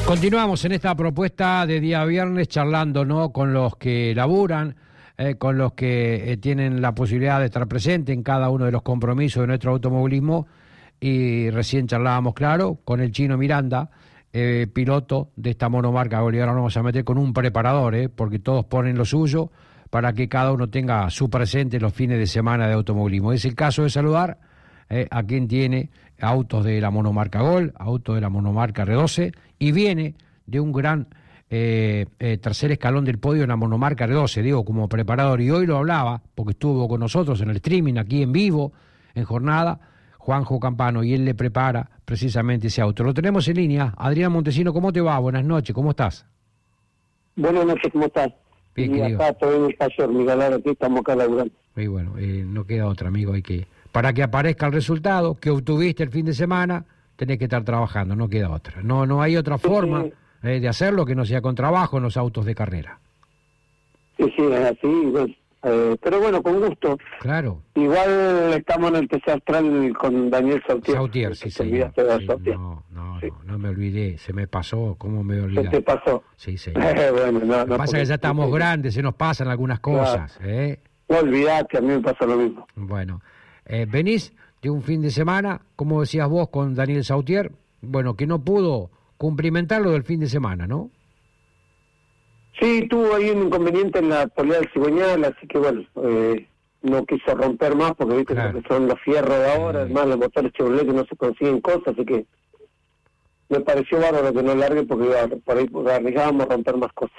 Continuamos en esta propuesta de día viernes charlando, ¿no?, con los que laburan, con los que tienen la posibilidad de estar presentes en cada uno de los compromisos de nuestro automovilismo. Y recién charlábamos, claro, con el Chino Miranda, piloto de esta monomarca Gol, y ahora nos vamos a meter con un preparador, porque todos ponen lo suyo para que cada uno tenga su presente los fines de semana de automovilismo. Es el caso de saludar a quien tiene autos de la monomarca Gol, autos de la monomarca R12, y viene de un gran tercer escalón del podio en la monomarca R12, digo, como preparador, y hoy lo hablaba, porque estuvo con nosotros en el streaming, aquí en vivo, en jornada, Juanjo Campano, y él le prepara precisamente ese auto. Lo tenemos en línea. Adrián Montesino, ¿cómo te va? Buenas noches, ¿cómo estás? Buenas noches, ¿cómo estás? Bien, y querido. acá estoy en el taller, Miguel, ahora aquí estamos acá laburando. Muy bueno, no queda otra, amigo, hay que... Para que aparezca el resultado que obtuviste el fin de semana, tenés que estar trabajando, no queda otra. No hay otra forma de hacerlo que no sea con trabajo en los autos de carrera. Sí, es así, bueno, pero bueno, con gusto. Claro. Igual estamos en el TC Astral con Daniel Sautier. Sautier, sí, ¿Te señor. olvidaste de Sí, Sautier? no me olvidé, se me pasó, ¿cómo me ¿Qué olvidé? te pasó? Sí, señor. Bueno, no, Lo que pasa es que ya estamos grandes, se nos pasan algunas cosas, No olvidate, a mí me pasa lo mismo. Bueno, venís de un fin de semana, como decías vos, con Daniel Sautier, bueno, que no pudo cumplimentar lo del fin de semana, ¿no? Sí, tuvo ahí un inconveniente en la polea del cigüeñal, así que bueno, no quiso romper más porque viste Claro. que son los fierros de ahora, además los motores Chevrolet que no se consiguen cosas, así que me pareció bárbaro que no largue porque por ahí arriesgábamos a romper más cosas.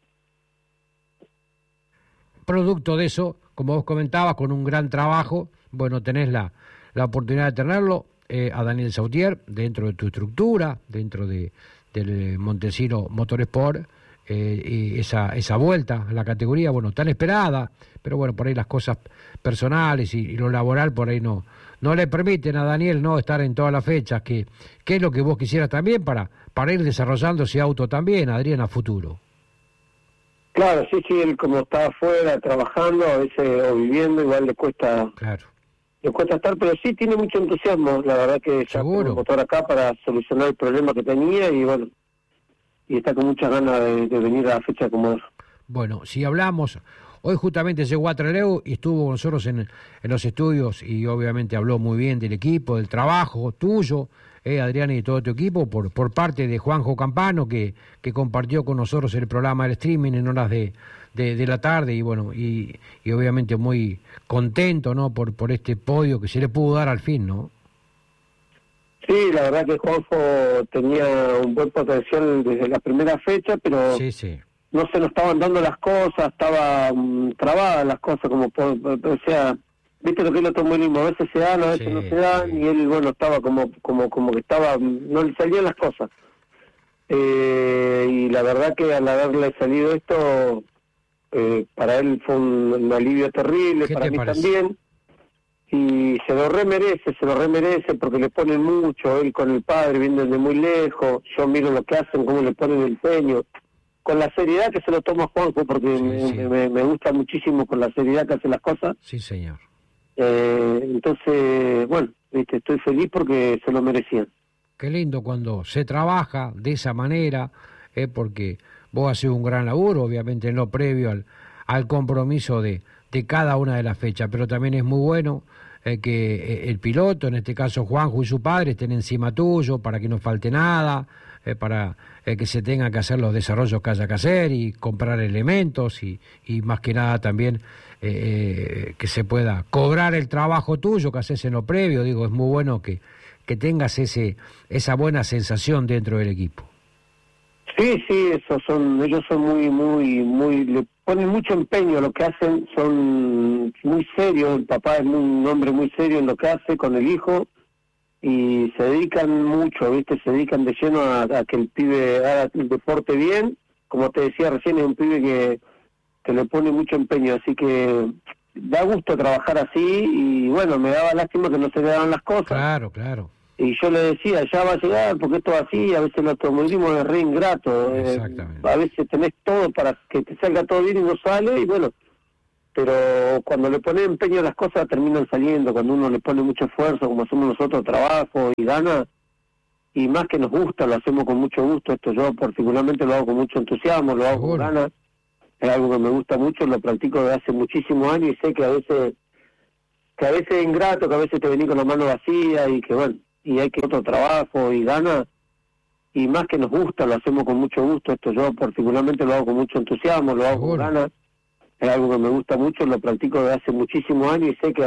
Producto de eso, como vos comentabas, con un gran trabajo, bueno, tenés la oportunidad de tenerlo a Daniel Sautier dentro de tu estructura, dentro del Montesino Motorsport, y esa vuelta a la categoría, bueno, tan esperada, pero bueno, por ahí las cosas personales y lo laboral por ahí no le permiten a Daniel no estar en todas las fechas, que es lo que vos quisieras también para ir desarrollando ese auto también, Adrián, a futuro. Claro, sí, él como está afuera trabajando, a veces o viviendo, igual le cuesta estar, pero sí tiene mucho entusiasmo, la verdad que ya pone el motor acá para solucionar el problema que tenía y bueno, y está con muchas ganas de venir a la fecha como es. Bueno, si hablamos, hoy justamente llegó a Trelew y estuvo con nosotros en los estudios y obviamente habló muy bien del equipo, del trabajo tuyo, Adrián, y todo tu equipo, por parte de Juanjo Campano, que compartió con nosotros el programa del streaming en horas de la tarde, y bueno, y obviamente muy contento, ¿no?, por este podio que se le pudo dar al fin, ¿no? Sí, la verdad que Juanjo tenía un buen potencial desde la primera fecha, pero no se nos estaban dando las cosas, estaban trabadas las cosas, como o sea, viste lo que es el automovilismo, a veces se dan, a veces no se dan, y él, bueno, estaba como que estaba, no le salían las cosas. Y la verdad que al haberle salido esto, para él fue un alivio terrible, para mí también. Y se lo remerece porque le ponen mucho, él con el padre viene de muy lejos, yo miro lo que hacen, cómo le ponen el empeño, con la seriedad que se lo toma Juanjo, porque me gusta muchísimo con la seriedad que hace las cosas. Sí, señor. Entonces, bueno, estoy feliz porque se lo merecían. Qué lindo cuando se trabaja de esa manera, porque vos haces un gran laburo, obviamente en lo previo al compromiso de cada una de las fechas, pero también es muy bueno que el piloto, en este caso Juanjo y su padre, estén encima tuyo para que no falte nada, para que se tengan que hacer los desarrollos que haya que hacer y comprar elementos y más que nada también que se pueda cobrar el trabajo tuyo que haces en lo previo. Digo, es muy bueno que tengas esa buena sensación dentro del equipo. Sí, ellos son muy, le ponen mucho empeño a lo que hacen, son muy serios, el papá es un hombre muy serio en lo que hace con el hijo, y se dedican mucho, ¿viste? Se dedican de lleno a que el pibe haga el deporte bien, como te decía recién, es un pibe que le pone mucho empeño, así que da gusto trabajar así, y bueno, me daba lástima que no se le daban las cosas. Claro. Y yo le decía, ya va a llegar, porque esto es así, a veces el automovilismo es re ingrato. Exactamente. A veces tenés todo para que te salga todo bien y no sale, y bueno, pero cuando le pones empeño a las cosas terminan saliendo, cuando uno le pone mucho esfuerzo, como hacemos nosotros, trabajo y gana, y más que nos gusta, lo hacemos con mucho gusto. Esto yo particularmente lo hago con mucho entusiasmo, lo hago con ganas, es algo que me gusta mucho, lo practico desde hace muchísimos años y sé que a veces es ingrato, que a veces te venís con la mano vacía y que bueno, y hay que otro trabajo y ganas, y más que nos gusta, lo hacemos con mucho gusto. Esto yo particularmente lo hago con mucho entusiasmo, lo hago con ganas, es algo que me gusta mucho, lo practico desde hace muchísimos años y sé que